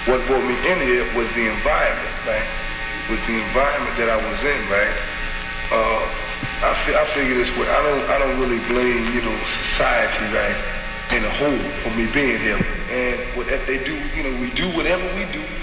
what brought me in here was the environment, right? Was the environment that I was in, right? I figure this way. I don't really blame, society, right, in a whole for me being here. And what they do, we do whatever we do